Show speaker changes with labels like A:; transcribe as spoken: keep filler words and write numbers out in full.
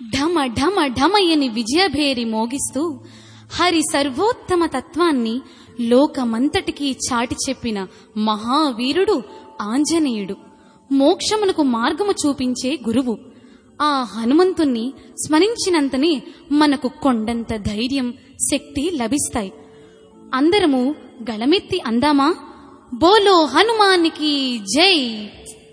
A: ఢమ ఢమ ఢమయని విజయభేరి మోగిస్తూ హరి సర్వోత్తమ తత్వాన్ని లోకమంతటికీ చాటి చెప్పిన మహావీరుడు ఆంజనేయుడు. మోక్షమునకు మార్గము చూపించే గురువు. ఆ హనుమంతుణ్ణి స్మరించినంతనే మనకు కొండంత ధైర్యం, శక్తి లభిస్తాయి. అందరము గళమెత్తి అందామా? బోలో హనుమానికి జై.